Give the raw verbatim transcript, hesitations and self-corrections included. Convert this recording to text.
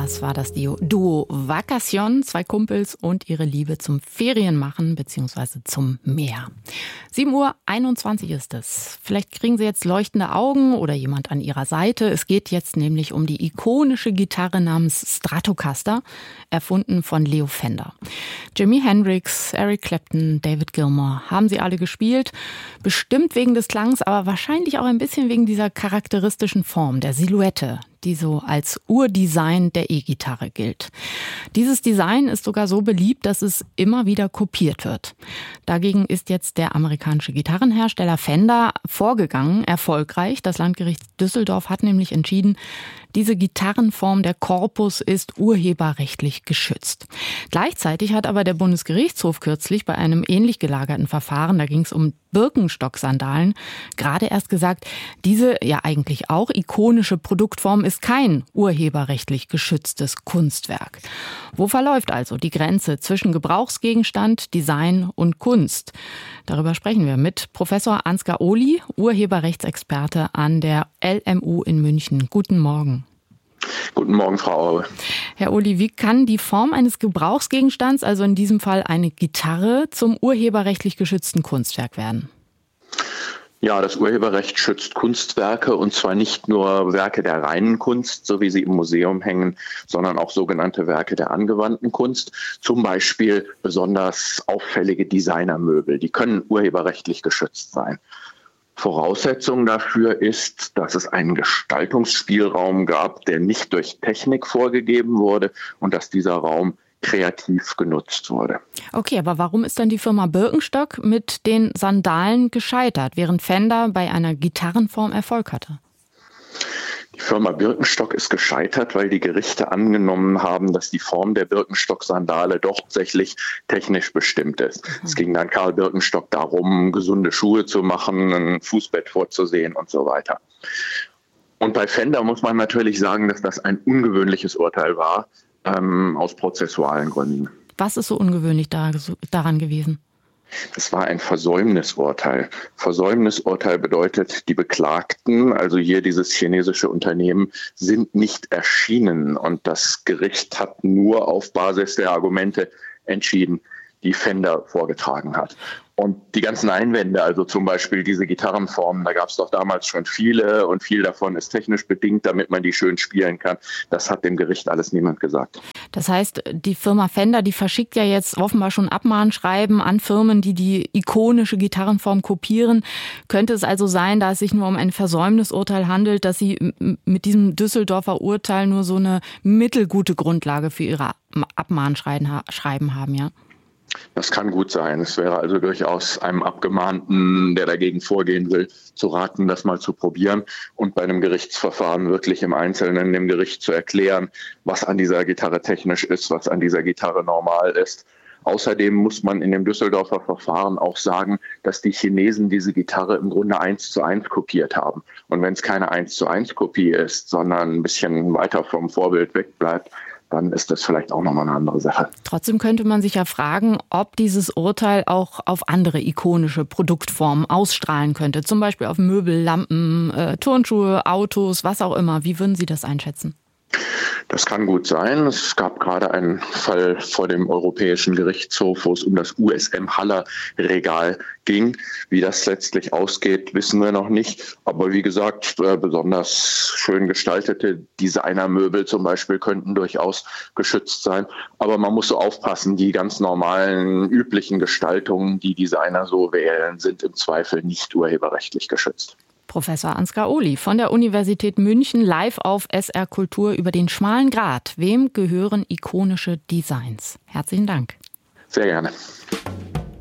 Das war das Duo Vacation, zwei Kumpels und ihre Liebe zum Ferienmachen bzw. zum Meer. sieben Uhr einundzwanzig ist es. Vielleicht kriegen Sie jetzt leuchtende Augen oder jemand an Ihrer Seite. Es geht jetzt nämlich um die ikonische Gitarre namens Stratocaster, erfunden von Leo Fender. Jimi Hendrix, Eric Clapton, David Gilmour haben sie alle gespielt. Bestimmt wegen des Klangs, aber wahrscheinlich auch ein bisschen wegen dieser charakteristischen Form, der Silhouette, die so als Urdesign der E-Gitarre gilt. Dieses Design ist sogar so beliebt, dass es immer wieder kopiert wird. Dagegen ist jetzt der amerikanische Gitarrenhersteller Fender vorgegangen, erfolgreich. Das Landgericht Düsseldorf hat nämlich entschieden, diese Gitarrenform, der Korpus, ist urheberrechtlich geschützt. Gleichzeitig hat aber der Bundesgerichtshof kürzlich bei einem ähnlich gelagerten Verfahren, da ging es um Birkenstock-Sandalen, gerade erst gesagt, diese ja eigentlich auch ikonische Produktform ist kein urheberrechtlich geschütztes Kunstwerk. Wo verläuft also die Grenze zwischen Gebrauchsgegenstand, Design und Kunst? Darüber sprechen wir mit Professor Ansgar Ohly, Urheberrechtsexperte an der L M U in München. Guten Morgen. Guten Morgen, Frau Aue. Herr Ohly, wie kann die Form eines Gebrauchsgegenstands, also in diesem Fall eine Gitarre, zum urheberrechtlich geschützten Kunstwerk werden? Ja, das Urheberrecht schützt Kunstwerke, und zwar nicht nur Werke der reinen Kunst, so wie sie im Museum hängen, sondern auch sogenannte Werke der angewandten Kunst. Zum Beispiel besonders auffällige Designermöbel, die können urheberrechtlich geschützt sein. Voraussetzung dafür ist, dass es einen Gestaltungsspielraum gab, der nicht durch Technik vorgegeben wurde und dass dieser Raum kreativ genutzt wurde. Okay, aber warum ist dann die Firma Birkenstock mit den Sandalen gescheitert, während Fender bei einer Gitarrenform Erfolg hatte? Die Firma Birkenstock ist gescheitert, weil die Gerichte angenommen haben, dass die Form der Birkenstock-Sandale doch tatsächlich technisch bestimmt ist. Mhm. Es ging dann Karl Birkenstock darum, gesunde Schuhe zu machen, ein Fußbett vorzusehen und so weiter. Und bei Fender muss man natürlich sagen, dass das ein ungewöhnliches Urteil war, ähm, aus prozessualen Gründen. Was ist so ungewöhnlich da, daran gewesen? Es war ein Versäumnisurteil. Versäumnisurteil bedeutet, die Beklagten, also hier dieses chinesische Unternehmen, sind nicht erschienen. Und das Gericht hat nur auf Basis der Argumente entschieden, die Fender vorgetragen hat. Und die ganzen Einwände, also zum Beispiel diese Gitarrenformen, da gab es doch damals schon viele und viel davon ist technisch bedingt, damit man die schön spielen kann. Das hat dem Gericht alles niemand gesagt. Das heißt, die Firma Fender, die verschickt ja jetzt offenbar schon Abmahnschreiben an Firmen, die die ikonische Gitarrenform kopieren. Könnte es also sein, da es sich nur um ein Versäumnisurteil handelt, dass sie mit diesem Düsseldorfer Urteil nur so eine mittelgute Grundlage für ihre Abmahnschreiben haben, ja? Das kann gut sein. Es wäre also durchaus einem Abgemahnten, der dagegen vorgehen will, zu raten, das mal zu probieren und bei einem Gerichtsverfahren wirklich im Einzelnen dem Gericht zu erklären, was an dieser Gitarre technisch ist, was an dieser Gitarre normal ist. Außerdem muss man in dem Düsseldorfer Verfahren auch sagen, dass die Chinesen diese Gitarre im Grunde eins zu eins kopiert haben. Und wenn es keine eins zu eins Kopie ist, sondern ein bisschen weiter vom Vorbild wegbleibt, dann ist das vielleicht auch nochmal eine andere Sache. Trotzdem könnte man sich ja fragen, ob dieses Urteil auch auf andere ikonische Produktformen ausstrahlen könnte. Zum Beispiel auf Möbel, Lampen, äh, Turnschuhe, Autos, was auch immer. Wie würden Sie das einschätzen? Das kann gut sein. Es gab gerade einen Fall vor dem Europäischen Gerichtshof, wo es um das U S M-Haller-Regal ging. Wie das letztlich ausgeht, wissen wir noch nicht. Aber wie gesagt, besonders schön gestaltete Designermöbel zum Beispiel könnten durchaus geschützt sein. Aber man muss so aufpassen, die ganz normalen, üblichen Gestaltungen, die Designer so wählen, sind im Zweifel nicht urheberrechtlich geschützt. Professor Ansgar Ohly von der Universität München live auf S R Kultur über den schmalen Grat. Wem gehören ikonische Designs? Herzlichen Dank. Sehr gerne.